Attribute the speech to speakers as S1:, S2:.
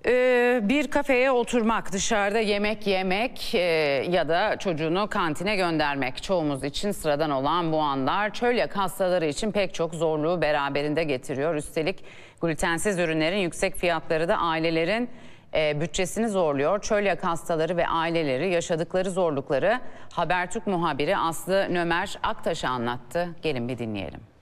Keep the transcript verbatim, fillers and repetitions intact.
S1: Ee, bir kafeye oturmak, dışarıda yemek yemek e, ya da çocuğunu kantine göndermek çoğumuz için sıradan olan bu anlar çölyak hastaları için pek çok zorluğu beraberinde getiriyor. Üstelik glutensiz ürünlerin yüksek fiyatları da ailelerin e, bütçesini zorluyor. Çölyak hastaları ve aileleri yaşadıkları zorlukları Habertürk muhabiri Aslı Nömer Aktaş'a anlattı. Gelin bir dinleyelim.